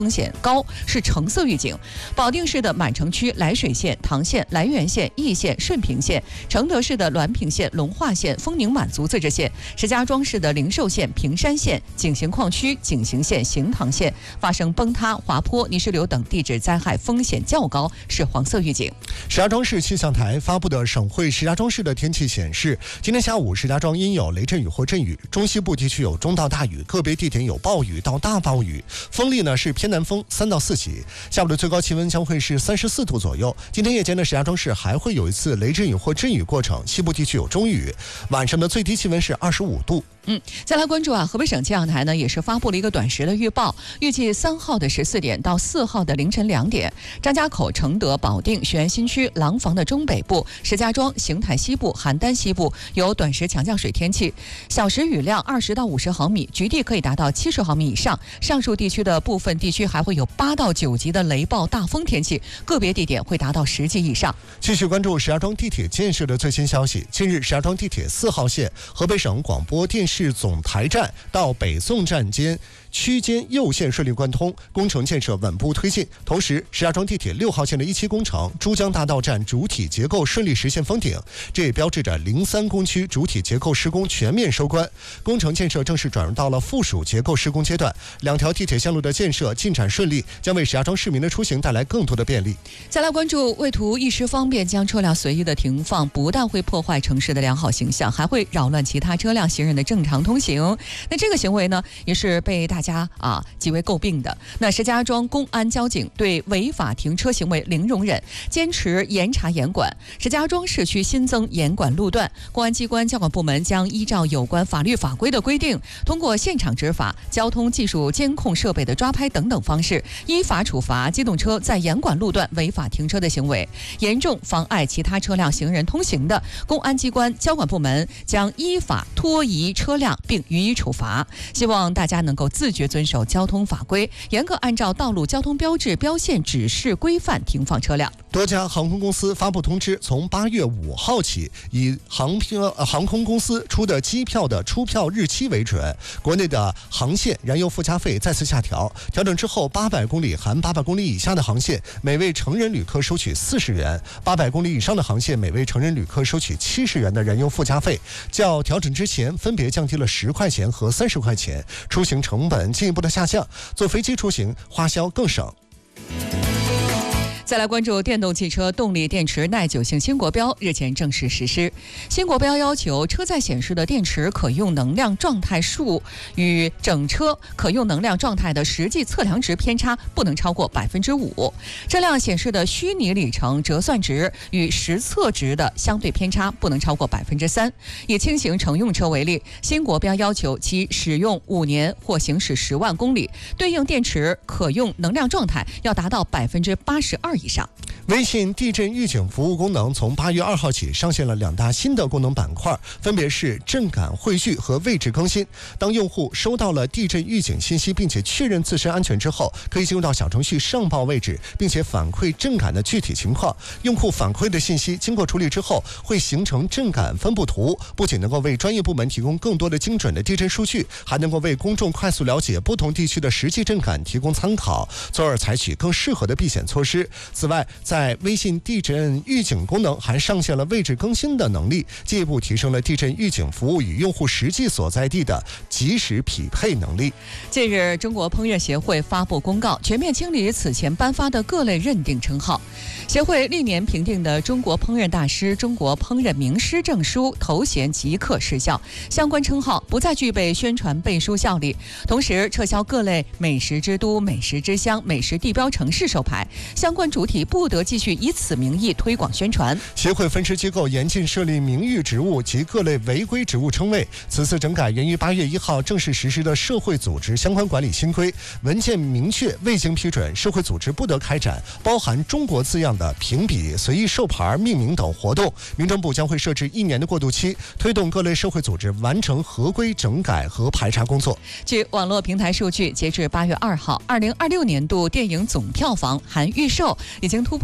风险高，是橙色预警。保定市的满城区、涞水县、唐县、涞源县、易县、顺平县；承德市的滦平县、龙化县、丰宁满族自治县；石家庄市的灵寿县、平山县、井陉矿区、井陉县、行塘县发生崩塌、滑坡、泥石流等地质灾害风险较高，是黄色预警。 石家庄市气象台发布的省会石家庄市的天气显示，今天下午石家庄阴有雷阵雨或阵雨，中西部地区有中到大雨，个别地点有暴雨到大暴雨，风力呢是偏南风3到4级。下午的最高气温将会是34度左右。今天夜间的石家庄市还会有一次雷阵雨或阵雨过程，西部地区有中雨。晚上的最低气温是25度。 再来关注河北省气象台呢也是发布了一个短时的预报，预计3号的14点到4号的凌晨2点，张家口、承德、保定、雄安新区、廊坊的中北部、石家庄、邢台西部、邯郸西部有短时强降水天气，小时雨量20到50毫米，局地可以达到70毫米以上。上述地区的部分地区还会有8到9级的雷暴大风天气，个别地点会达到10级以上。 继续关注石家庄地铁建设的最新消息。近日，石家庄地铁4号线河北省广播电视总台站到北宋站间区间右线顺利贯通，工程建设稳步推进。同时，石家庄地铁6号线的1期工程珠江大道站主体结构顺利实现封顶，这也标志着03工区主体结构施工全面收官，工程建设正式转入到了附属结构施工阶段。2条地铁线路的建设进展顺利，将为石家庄市民的出行带来更多的便利。 再来关注，为图一时方便将车辆随意的停放，不但会破坏城市的良好形象，还会扰乱其他车辆行人的正常通行。那这个行为呢，也是被大家极为诟病的。那石家庄公安交警对违法停车行为零容忍，坚持严查严管。石家庄市区新增严管路段，公安机关交管部门将依照有关法律法规的规定，通过现场执法、交通技术监控设备的抓拍等等方式，依法处罚机动车在严管路段违法停车的行为。严重妨碍其他车辆行人通行的，公安机关交管部门将依法拖移车辆并予以处罚。希望大家能够自觉遵守交通法规，严格按照道路交通标志、标线指示规范停放车辆。 多家航空公司发布通知，从8月5号起，以航空公司出的机票的出票日期为准，国内的航线燃油附加费再次下调。调整之后，800公里含800公里以下的航线，每位成人旅客收取40元；800公里以上的航线，每位成人旅客收取70元的燃油附加费。较调整之前，分别降低了10块钱和30块钱，出行成本进一步的下降，坐飞机出行花销更省。 再来关注电动汽车动力电池耐久性新国标日前正式实施。新国标要求车载显示的电池可用能量状态数与整车可用能量状态的实际测量值偏差不能超过5%，车辆显示的虚拟里程折算值与实测值的相对偏差不能超过3%。以轻型乘用车为例，新国标要求其使用5年或行驶10万公里，对应电池可用能量状态要达到82%以上。 微信地震预警服务功能从8月2号起上线了2大新的功能板块，分别是震感汇聚和位置更新。当用户收到了地震预警信息，并且确认自身安全之后，可以进入到小程序上报位置，并且反馈震感的具体情况。用户反馈的信息经过处理之后，会形成震感分布图，不仅能够为专业部门提供更多的精准的地震数据，还能够为公众快速了解不同地区的实际震感提供参考，从而采取更适合的避险措施。此外，在微信地震预警功能还上线了位置更新的能力，进一步提升了地震预警服务与用户实际所在地的及时匹配能力。 近日，中国烹饪协会发布公告，全面清理此前颁发的各类认定称号。协会历年评定的中国烹饪大师、中国烹饪名师证书、头衔即刻失效，相关称号不再具备宣传背书效力。同时，撤销各类美食之都、美食之乡、美食地标城市手牌，相关主体不得继续以此名义推广宣传。 协会分支机构严禁设立名誉职务及各类违规职务称谓。此次整改源于8月1号正式实施的社会组织相关管理新规，文件明确未经批准，社会组织不得开展包含中国字样的评比、随意授牌、命名等活动。民政部将会设置1年的过渡期，推动各类社会组织完成合规整改和排查工作。 据网络平台数据，截至8月2号，2026年度电影总票房含预售已经突破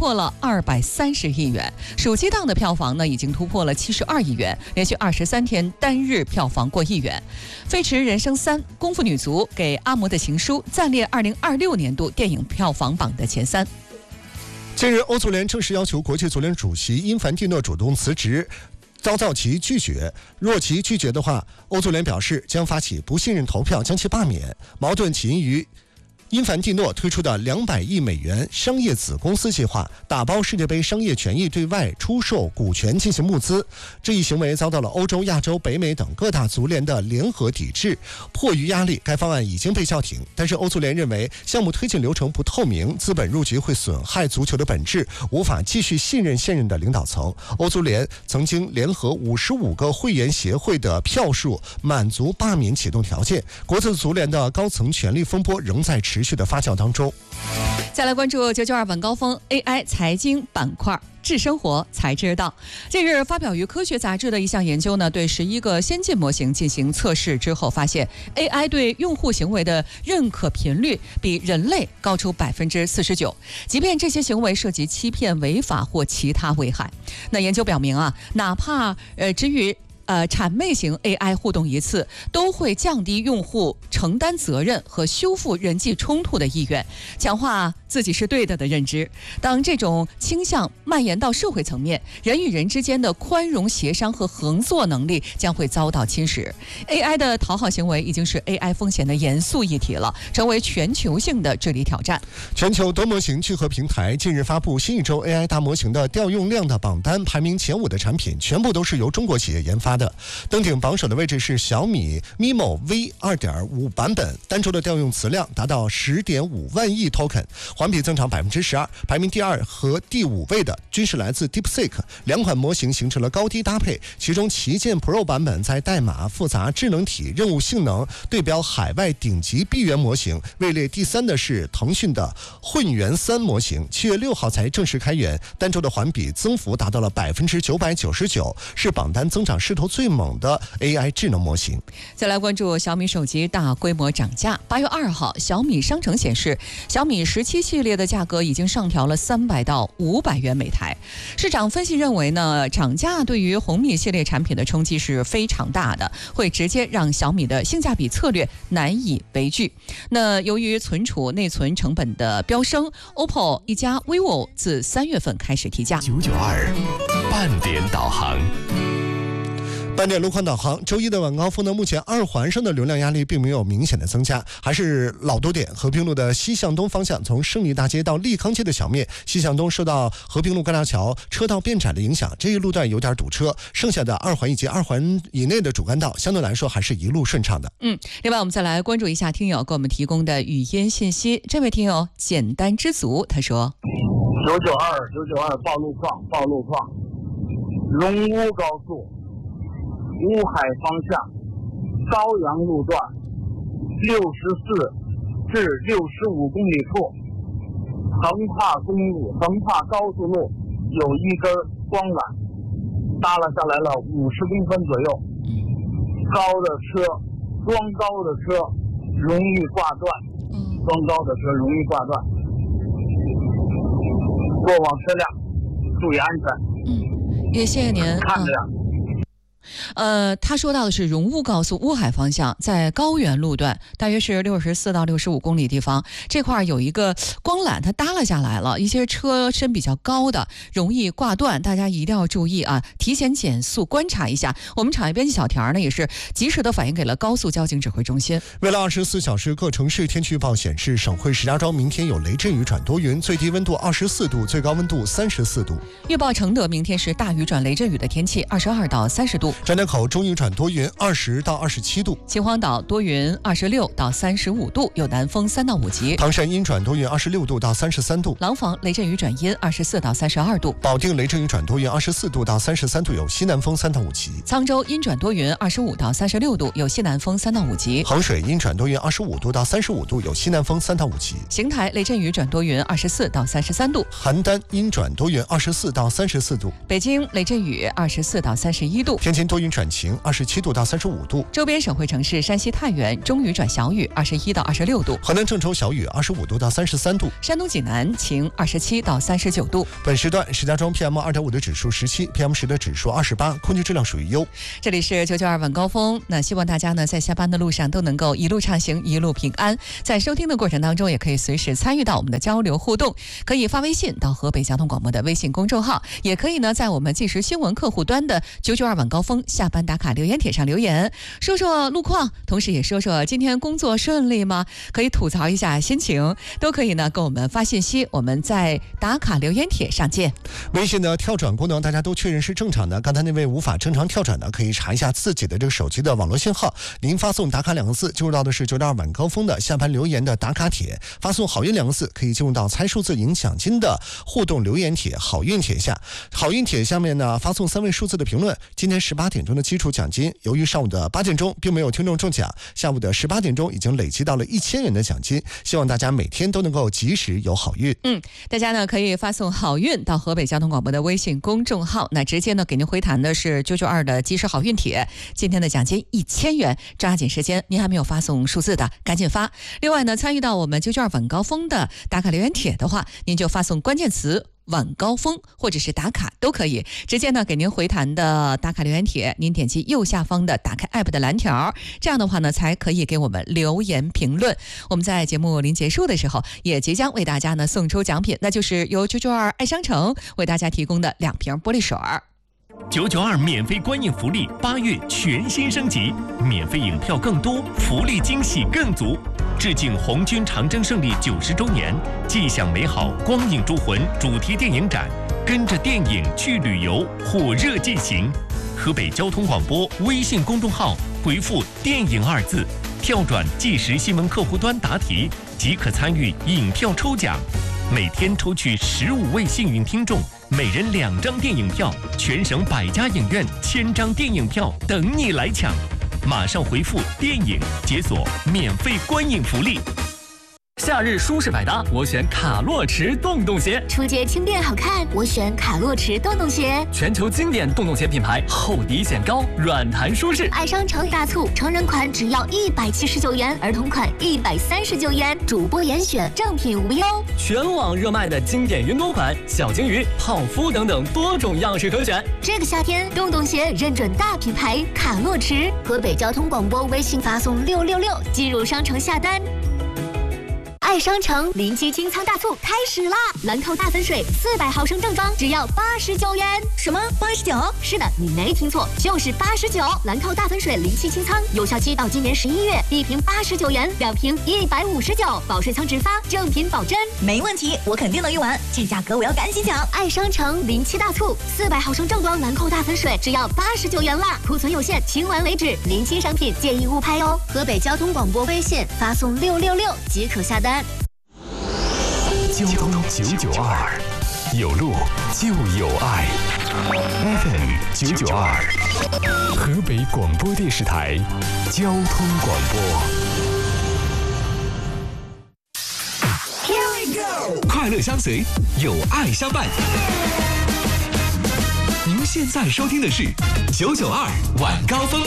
破了230亿元。暑期档的票房呢，已经突破了72亿元，连续23天单日票房过亿元。《飞驰人生3》《功夫女足》给阿嬷的情书暂列2026年度电影票房榜的前3。 近日，欧足联正式要求国际足联主席因凡蒂诺主动辞职，遭到其拒绝。若其拒绝的话，欧足联表示将发起不信任投票，将其罢免。矛盾起因于因凡蒂诺推出的200亿美元商业子公司计划，打包世界杯商业权益对外出售股权进行募资。这一行为遭到了欧洲、亚洲、北美等各大足联的联合抵制。迫于压力，该方案已经被叫停。但是欧足联认为项目推进流程不透明，资本入局会损害足球的本质，无法继续信任现任的领导层。欧足联曾经联合55个会员协会的票数，满足罢免启动条件。国际足联的高层权力风波仍在持续的发酵当中。 再来关注992晚高峰 AI 财经板块。智生活才知道，近日发表于科学杂志的一项研究呢，对11个先进模型进行测试之后，发现 AI 对用户行为的认可频率比人类高出49%，即便这些行为涉及欺骗、违法或其他危害。那研究表明啊，哪怕只与谄媚型 AI 互动一次，都会降低用户承担责任和修复人际冲突的意愿，强化自己是对的认知。当这种倾向蔓延到社会层面，人与人之间的宽容、协商和合作能力将会遭到侵蚀。AI 的讨好行为已经是 AI 风险的严肃议题了，成为全球性的治理挑战。 全球多模型聚合平台近日发布新一周 AI 大模型的调用量的榜单，排名前5的产品全部都是由中国企业研发的。登顶榜首的位置是小米 MIMO V 2.5 版本，单周的调用词量达到10.5万亿 token， 环比增长12%。排名第2和第5位的均是来自 DeepSeek， 两款模型形成了高低搭配，其中旗舰 Pro 版本在代码、复杂、智能体、任务性能对标海外顶级闭源模型。位列第3的是腾讯的混元3模型，7月6号才正式开源，单周的环比增幅达到了999%，是榜单增长势头最猛的 AI 智能模型。 再来关注小米手机大规模涨价。8月2号，小米商城显示，小米17系列的价格已经上调了300到500元每台。市场分析认为呢，涨价对于红米系列产品的冲击是非常大的，会直接让小米的性价比策略难以为继。那由于存储内存成本的飙升， OPPO、一加 vivo 自3月份开始提价。 992半点导航。 半点路况导航，周一的晚高峰呢，目前2环上的流量压力并没有明显的增加，还是老多点。和平路的西向东方向，从胜利大街到利康街的小面，西向东受到和平路高架桥车道变窄的影响，这一路段有点堵车，剩下的2环以及2环以内的主干道相对来说还是一路顺畅的。 另外我们再来关注一下听友给我们提供的语音信息。这位听友简单知足，他说 992报路况，龙乌高速乌海方向高阳路段64至65公里处，横跨高速路有一根光缆耷拉下来了50公分左右，装高的车容易挂断，过往车辆注意安全。 也谢谢您。 看着他说到的是荣乌高速乌海方向，在高原路段，大约是64到65公里地方，这块有一个光缆，它耷拉下来了，一些车身比较高的容易挂断，大家一定要注意啊，提前减速观察一下。我们产业编辑小田呢，也是及时的反映给了高速交警指挥中心。 为了24小时各城市天气预报显示，省会石家庄明天有雷阵雨转多云，最低温度24度，最高温度34度。 预报承德明天是大雨转雷阵雨的天气，22到30度。 张家口中雨转多云，20到27度。 秦皇岛多云，26到35度，有南风3到5级。 唐山阴转多云，26度到33度。 廊坊雷阵雨转阴，24到32度。 保定雷阵雨转多云，24度到33度，有西南风3到5级。 沧州阴转多云，25到36度，有西南风3到5级。 衡水阴转多云，25度到35度，有西南风3到5级。 邢台雷阵雨转多云，24到33度。 邯郸阴转多云，24到34度。 北京雷阵雨，24到31度。 天气天多云转晴，27度到35度。 周边省会城市山西太原中雨转小雨，21到26度。 河南郑州小雨，25度到33度。 山东济南晴，27到39度。 本时段石家庄 PM2.5 的指数17 ，PM10的指数28，空气质量属于优。 这里是992晚高峰，那希望大家呢在下班的路上都能够一路畅行，一路平安。在收听的过程当中，也可以随时参与到我们的交流互动，可以发微信到河北交通广播的微信公众号，也可以呢在我们即时新闻客户端的992晚高峰下班打卡留言帖上留言，说说路况，同时也说说今天工作顺利吗？可以吐槽一下心情，都可以呢跟我们发信息，我们在打卡留言帖上见。 微信的跳转功能大家都确认是正常的，刚才那位无法正常跳转的，可以查一下自己的这个手机的网络信号。您发送打卡2个字，进入到的是992晚高峰的下班留言的打卡帖，发送好运2个字，可以进入到猜数字赢奖金的互动留言帖好运帖下。好运帖下面呢发送3位数字的评论。今天18点钟的基础奖金，由于上午的8点钟并没有听众中奖，下午的18点钟已经累积到了1000元的奖金，希望大家每天都能够及时有好运。 大家呢可以发送好运到河北交通广播的微信公众号，那直接呢给您回弹的是992的即时好运帖，今天的奖金1000元，抓紧时间，您还没有发送数字的赶紧发。另外呢，参与到我们992晚高峰的打卡留言帖的话，您就发送关键词晚高峰或者是打卡都可以，直接呢给您回弹的打卡留言帖，您点击右下方的打开 app 的蓝条，这样的话呢才可以给我们留言评论。我们在节目临结束的时候也即将为大家呢送出奖品，那就是由992爱商城为大家提供的2瓶玻璃水。 992免费观影福利8月全新升级，免费影票更多，福利惊喜更足。致敬红军长征胜利90周年，既享美好光影诸魂主题电影展，跟着电影去旅游，火热进行。河北交通广播微信公众号回复电影2字，跳转即时新闻客户端答题，即可参与影票抽奖。每天抽取15位幸运听众，每人2张电影票，全省100家影院1000张电影票等你来抢。马上回复电影解锁免费观影福利。 夏日舒适百搭，我选卡洛驰洞洞鞋； 初阶轻便好看，我选卡洛驰洞洞鞋。 全球经典洞洞鞋品牌，厚底显高，软弹舒适。 爱商城大促，成人款只要179元，儿童款139元，主播严选，正品无忧。 全网热卖的经典云朵款、小金鱼、泡芙等等多种样式可选。 这个夏天，洞洞鞋认准大品牌卡洛驰。河北交通广播微信发送666，进入商城下单。爱商城临期清仓大促开始啦！兰蔻大粉水400毫升正装只要89元。什么89？是的，你没听错，就是89。兰蔻大粉水临期清仓，有效期到今年11月，1瓶89元，2瓶159，保税仓直发，正品保真。 没问题，我肯定能用完，这价格我要赶紧抢！ 爱商城临期大促，400毫升正装兰蔻大粉水只要89元啦，库存有限，清完为止，临期商品建议勿拍哦。河北交通广播微信发送666即可下单。 交通992，有路就有爱。FM 992，河北广播电视台交通广播。Here we go， 快乐相随，有爱相伴。您现在收听的是992晚高峰。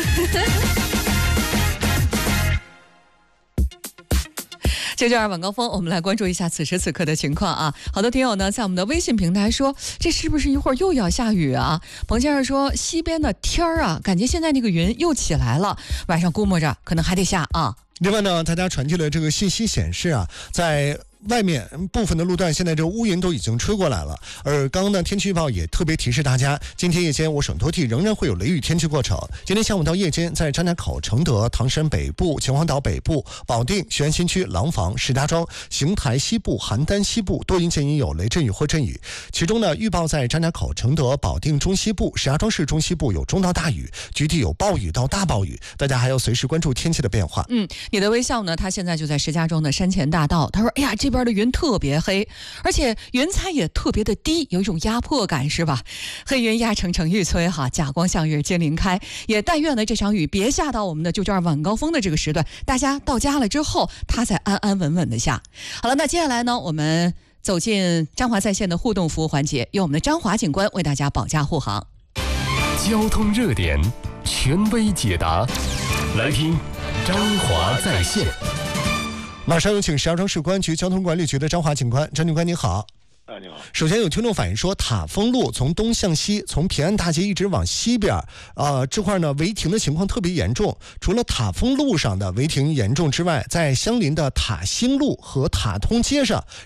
992晚高峰，我们来关注一下此时此刻的情况啊！好多听友呢在我们的微信平台说，这是不是一会儿又要下雨啊？彭先生说，西边的天儿啊，感觉现在那个云又起来了，晚上估摸着可能还得下啊。 另外呢，大家传递了这个信息显示啊，在外面部分的路段现在这乌云都已经吹过来了，而刚刚呢天气预报也特别提示大家，今天夜间我省多地仍然会有雷雨天气过程。今天下午到夜间，在张家口、承德、唐山北部、秦皇岛北部、保定、雄安新区、廊坊、石家庄、邢台西部、邯郸西部多云间阴有雷阵雨或阵雨。其中呢，预报在张家口、承德、保定中西部、石家庄市中西部有中到大雨，局地有暴雨到大暴雨，大家还要随时关注天气的变化。 你的微笑呢，他现在就在石家庄的山前大道，他说，哎呀，这边的云特别黑，而且云彩也特别的低，有一种压迫感，是吧？黑云压城城欲摧哈，甲光向日皆林开。也但愿呢这场雨别下到我们的992晚高峰的这个时段，大家到家了之后，它才安安稳稳的下。好了，那接下来呢，我们走进张华在线的互动服务环节，由我们的张华警官为大家保驾护航。 交通热点，权威解答。来听张华在线。 马上有请石家庄市公安局交通管理局的张华警官。张警官您好。 你好。 首先有听众反映说，塔峰路从东向西，从平安大街一直往西边，这块呢违停的情况特别严重。除了塔峰路上的违停严重之外，在相邻的塔兴路和塔通街上